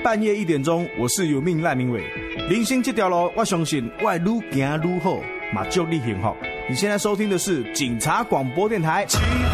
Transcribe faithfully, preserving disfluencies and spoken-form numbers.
半夜一点钟，我是有命赖明伟。人生这条路，我相信我会愈行愈好，嘛祝你幸福。你现在收听的是警察广播电台。